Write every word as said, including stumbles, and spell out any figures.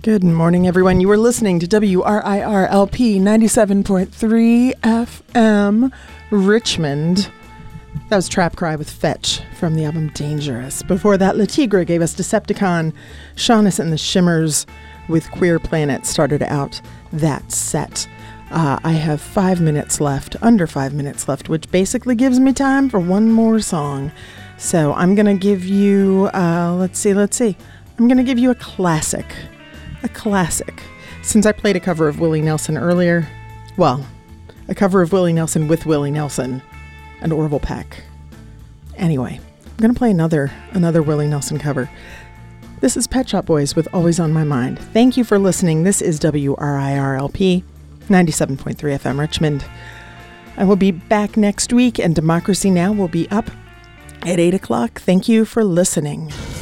Good morning, everyone. You are listening to W R I R L P ninety-seven point three F M, Richmond. That was Trap Cry with Fetch from the album Dangerous. Before that, Le Tigre gave us Decepticon. Shaughnessy and the Shimmers with Queer Planet started out that set. Uh, I have five minutes left, under five minutes left, which basically gives me time for one more song. So I'm going to give you, uh, let's see, let's see. I'm going to give you a classic. A classic. Since I played a cover of Willie Nelson earlier, well, a cover of Willie Nelson with Willie Nelson and Orville Peck. Anyway, I'm going to play another another Willie Nelson cover. This is Pet Shop Boys with Always on My Mind. Thank you for listening. This is W R I R L P ninety-seven point three F M Richmond. I will be back next week, and Democracy Now! Will be up at eight o'clock. Thank you for listening.